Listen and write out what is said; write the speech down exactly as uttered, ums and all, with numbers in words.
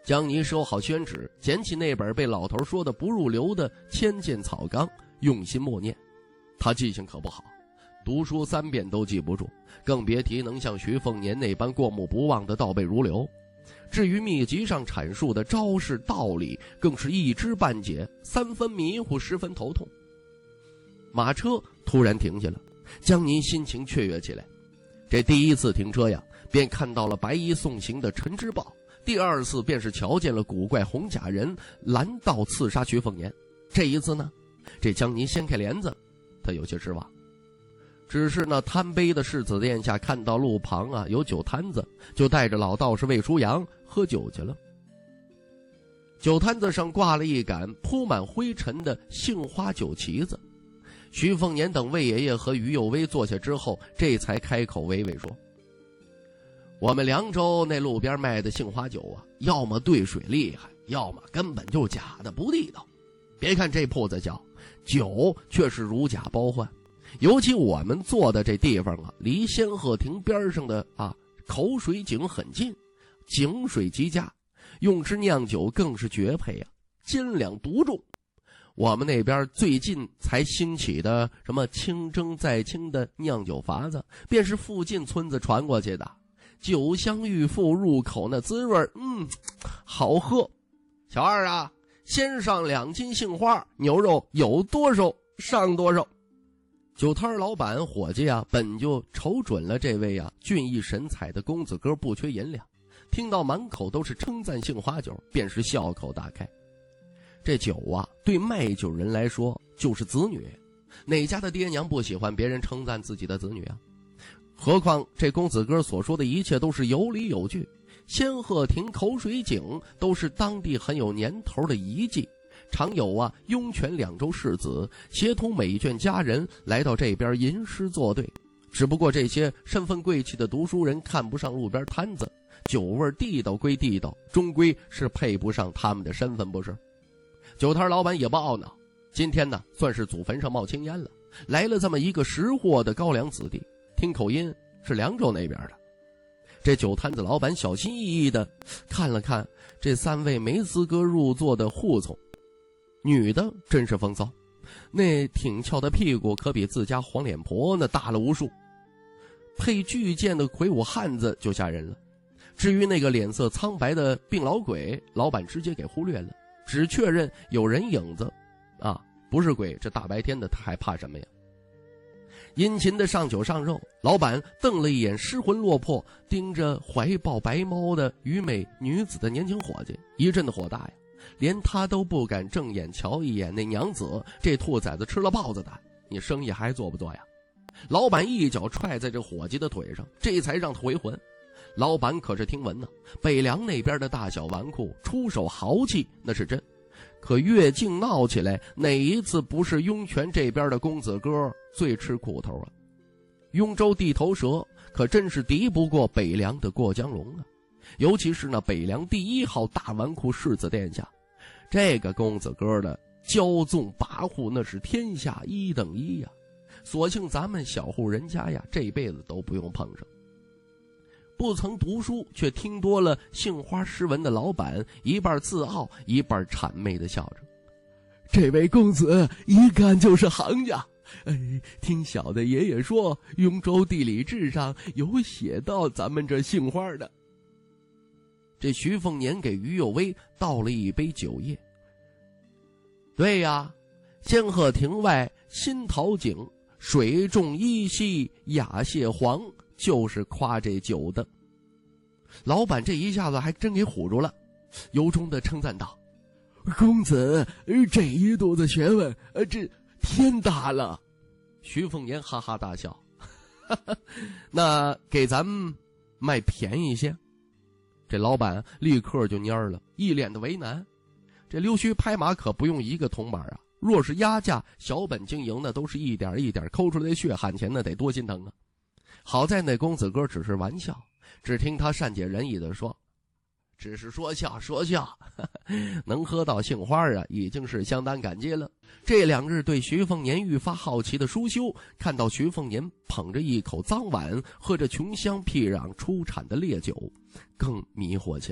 江泥收好宣纸，捡起那本被老头说的不入流的千剑草纲，用心默念。他记性可不好，读书三遍都记不住，更别提能像徐凤年那般过目不忘的倒背如流。至于秘籍上阐述的招式道理，更是一知半解，三分迷糊，十分头痛。马车突然停下了，江泥心情雀跃起来。这第一次停车呀，便看到了白衣送行的陈之豹，第二次便是瞧见了古怪红甲人拦道刺杀徐凤年。这一次呢，这江泥掀开帘子，他有些失望。只是那贪杯的世子殿下看到路旁啊有酒摊子，就带着老道士魏舒阳喝酒去了。酒摊子上挂了一杆铺满灰尘的杏花酒旗子。徐凤年等魏爷爷和于右威坐下之后，这才开口娓娓说：我们凉州那路边卖的杏花酒啊，要么兑水厉害，要么根本就假的不地道。别看这铺子小，酒却是如假包换。尤其我们坐的这地方啊，离仙鹤亭边上的啊口水井很近，井水极佳，用之酿酒更是绝配啊，斤两独重。我们那边最近才兴起的什么清蒸再清的酿酒法子，便是附近村子传过去的，酒香欲馥，入口那滋味，嗯，好喝。小二啊，先上两斤杏花，牛肉有多少上多少。酒摊老板伙计啊，本就瞅准了这位啊俊逸神采的公子哥不缺银两，听到满口都是称赞杏花酒，便是笑口大开。这酒啊，对卖酒人来说就是子女，哪家的爹娘不喜欢别人称赞自己的子女啊？何况这公子哥所说的一切都是有理有据，仙鹤亭口水井都是当地很有年头的遗迹，常有啊雍泉两州世子协同美眷家人来到这边吟诗作对。只不过这些身份贵气的读书人看不上路边摊子，酒味地道归地道，终归是配不上他们的身份，不是？酒摊老板也不懊恼，今天呢算是祖坟上冒青烟了，来了这么一个识货的高粱子弟，听口音是凉州那边的。这酒摊子老板小心翼翼地看了看这三位没资格入座的护从，女的真是风骚，那挺翘的屁股可比自家黄脸婆那大了无数，配巨剑的魁梧汉子就吓人了。至于那个脸色苍白的病老鬼，老板直接给忽略了，只确认有人影子啊，不是鬼，这大白天的他还怕什么呀？殷勤的上酒上肉，老板瞪了一眼失魂落魄盯着怀抱白猫的虞美女子的年轻伙计，一阵的火大呀，连他都不敢正眼瞧一眼那娘子，这兔崽子吃了豹子胆，你生意还做不做呀？老板一脚踹在这伙计的腿上，这才让他回魂。老板可是听闻呢，北凉那边的大小纨绔出手豪气那是真，可越境闹起来，哪一次不是雍泉这边的公子哥最吃苦头啊？雍州地头蛇可真是敌不过北凉的过江龙啊！尤其是那北凉第一号大纨绔世子殿下，这个公子哥的骄纵跋扈那是天下一等一呀、啊！所幸咱们小户人家呀，这辈子都不用碰上。不曾读书却听多了杏花诗文的老板，一半自傲一半谄媚的笑着：这位公子一看就是行家，哎，听小的爷爷说雍州地理志上有写到咱们这杏花的。这徐凤年给于右威倒了一杯酒液。对呀，仙鹤亭外新桃井，水重依稀雅蟹黄，就是夸这酒的。老板这一下子还真给唬住了，由衷的称赞道：公子这一肚子学问，这天大了。徐凤年哈哈大笑，哈哈，那给咱们卖便宜些。这老板立刻就蔫了，一脸的为难。这溜须拍马可不用一个铜板啊，若是压价小本经营的，都是一点一点抠出来的血汗钱，那得多心疼啊。好在那公子哥只是玩笑，只听他善解人意地说：只是说笑说笑，呵呵，能喝到杏花啊，已经是相当感激了。这两日对徐凤年愈发好奇的舒修，看到徐凤年捧着一口脏碗，喝着穷乡僻壤出产的烈酒，更迷惑起